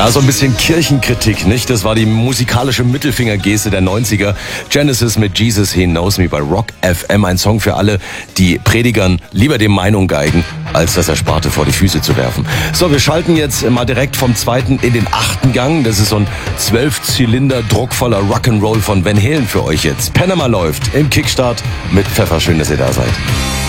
Da so ein bisschen Kirchenkritik, nicht? Das war die musikalische Mittelfingergeste der 90er. Genesis mit Jesus He Knows Me bei Rock FM. Ein Song für alle, die Predigern lieber dem Meinung geigen, als das Ersparte vor die Füße zu werfen. So, wir schalten jetzt mal direkt vom 2. in den 8. Gang. Das ist so ein 12-Zylinder druckvoller Rock'n'Roll von Van Halen für euch jetzt. Panama läuft im Kickstart mit Pfeffer. Schön, dass ihr da seid.